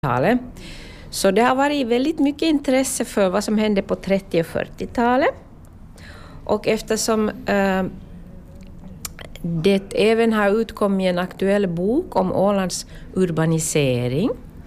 40-talet. Så det har varit väldigt mycket intresse för vad som hände på 30- och 40-talet. Och eftersom det även har utkommit en aktuell bok om Ålands urbanisering,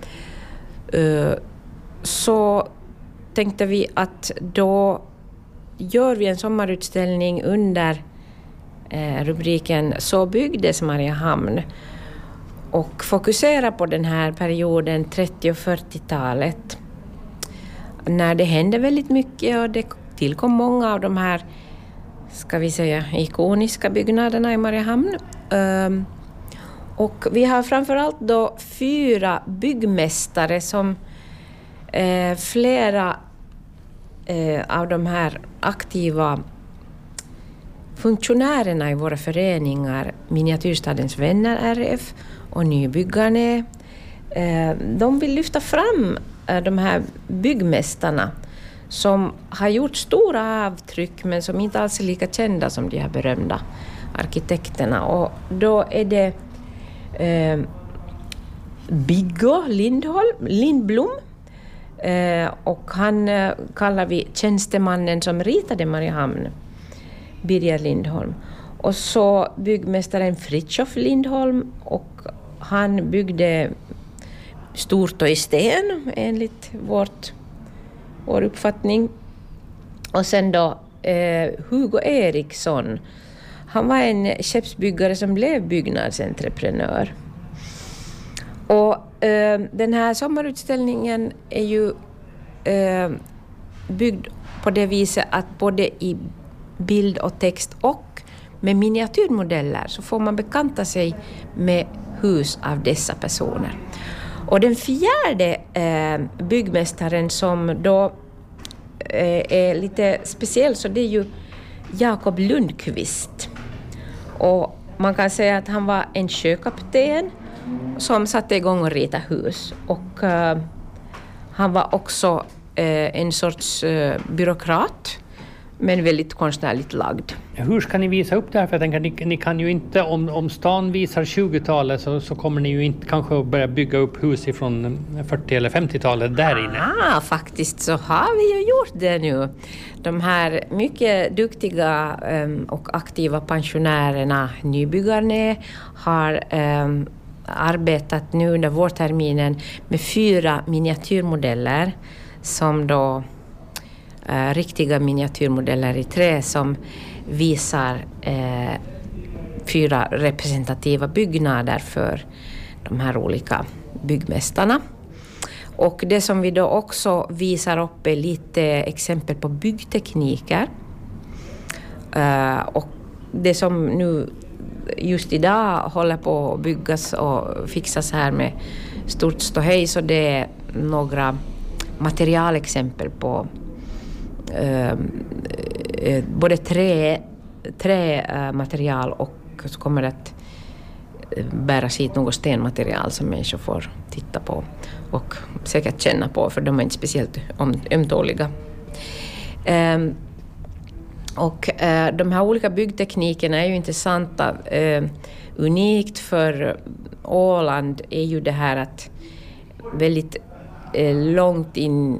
så tänkte vi att då gör vi en sommarutställning under rubriken Så byggdes Mariehamn och fokuserar på den här perioden 30- och 40-talet när det hände väldigt mycket och det tillkom många av de här, ska vi säga, ikoniska byggnaderna i Mariehamn. Och vi har framförallt då 4 byggmästare som flera av de här aktiva funktionärerna i våra föreningar, Miniatyrstadens vänner RF och Nybyggarna, de vill lyfta fram de här byggmästarna som har gjort stora avtryck men som inte alls är lika kända som de här berömda arkitekterna. Och då är det Biggo Lindblom, och han kallar vi tjänstemannen som ritade Mariehamn, Birger Lindholm. Och så byggmästaren Fritjof Lindholm, och han byggde stort och i sten enligt vår uppfattning. Och sen då Hugo Eriksson, han var en skeppsbyggare som blev byggnadsentreprenör. Och den här sommarutställningen är ju byggd på det viset att både i bild och text och med miniatyrmodeller så får man bekanta sig med hus av dessa personer. Och den fjärde byggmästaren som då är lite speciell, så det är ju Jakob Lundqvist. Och man kan säga att han var en sjökapten som satte igång och rita hus. Och han var också en sorts byråkrat, men väldigt konstnärligt lagd. Hur ska ni visa upp det här? För jag tänker, ni kan ju inte, om stan visar 20-talet så kommer ni ju inte kanske att börja bygga upp hus ifrån 40- eller 50-talet där inne. Faktiskt så har vi ju gjort det nu. De här mycket duktiga och aktiva pensionärerna, Nybyggarna, har arbetat nu under vårterminen med 4 miniatyrmodeller som då riktiga miniatyrmodeller i trä som visar 4 representativa byggnader för de här olika byggmästarna. Och det som vi då också visar upp är lite exempel på byggtekniker. Och det som nu just idag håller på att byggas och fixas här med stort ståhej, så det är några materialexempel på både trämaterial och så kommer det att bäras hit något stenmaterial som människor får titta på och säkert känna på, för de är inte speciellt ömtåliga. Och de här olika byggteknikerna är ju intressanta. Unikt för Åland är ju det här att väldigt långt in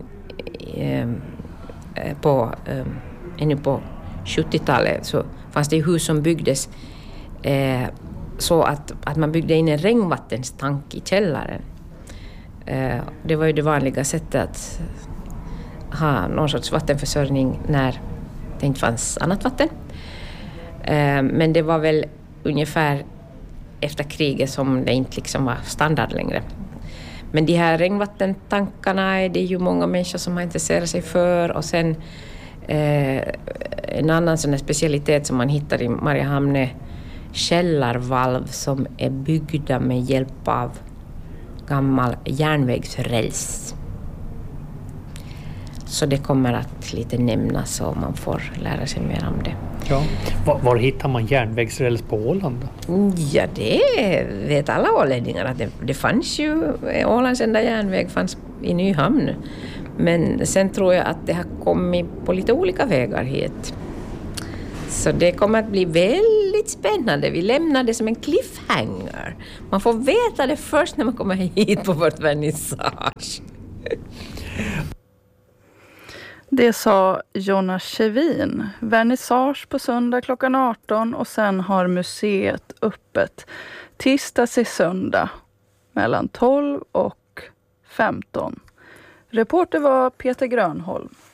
ännu på 70-talet så fanns det hus som byggdes så att man byggde in en regnvattenstank i källaren. Det var ju det vanliga sättet att ha någon sorts vattenförsörjning när det inte fanns annat vatten. Men det var väl ungefär efter kriget som det inte liksom var standard längre. Men de här regnvattentankarna är det ju många människor som har intresserat sig för. Och sen en annan sån här specialitet som man hittar i Mariehamn är källarvalv som är byggda med hjälp av gammal järnvägsräls. Så det kommer att lite nämnas och man får lära sig mer om det. Ja. Var hittar man järnvägsräls på Åland? Ja, det vet alla ålänningar att det fanns ju, Ålands enda järnväg fanns i Nyhamn. Men sen tror jag att det har kommit på lite olika vägar hit. Så det kommer att bli väldigt spännande. Vi lämnar det som en cliffhanger. Man får veta det först när man kommer hit på vårt vernissage. Det sa Jonna Kjevin. Vernissage på söndag klockan 18 och sen har museet öppet tisdag till söndag mellan 12 och 15. Reporter var Peter Grönholm.